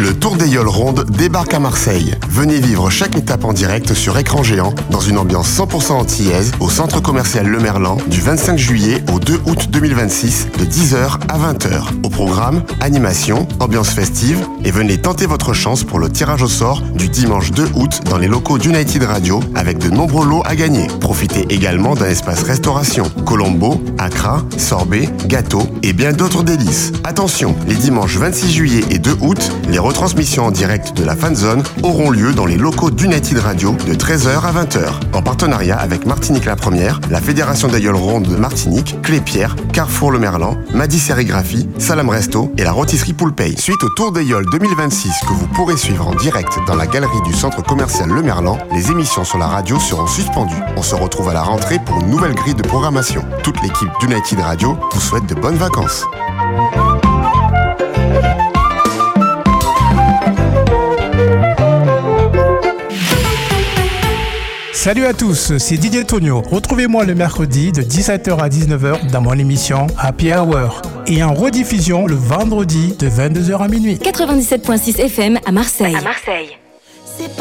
Le Tour des Yoles Rondes débarque à Marseille. Venez vivre chaque étape en direct sur écran géant dans une ambiance 100% antillaise au centre commercial Le Merlan du 25 juillet au 2 août 2026 de 10h à 20h. Au programme, animation, ambiance festive et venez tenter votre chance pour le tirage au sort du dimanche 2 août dans les locaux d'United Radio avec de nombreux lots à gagner. Profitez également d'un espace restauration, colombo, accra, sorbet, gâteau et bien d'autres délices. Attention, les dimanches 26 juillet et 2 août, les retransmissions en direct de la Fanzone auront lieu dans les locaux d'United Radio de 13h à 20h, en partenariat avec Martinique la Première, la Fédération des Yoles Rondes de Martinique, Clépierre, Carrefour Le Merlan, Madi Sérigraphie, Salam Resto et la rôtisserie Poulpey. Suite au Tour des Yoles 2026 que vous pourrez suivre en direct dans la galerie du centre commercial Le Merlan, les émissions sur la radio seront suspendues. On se retrouve à la rentrée pour une nouvelle grille de programmation. Toute l'équipe d'United Radio vous souhaite de bonnes vacances. Salut à tous, c'est Didier Tonio. Retrouvez-moi le mercredi de 17h à 19h dans mon émission Happy Hour et en rediffusion le vendredi de 22h à minuit. 97.6 FM à Marseille.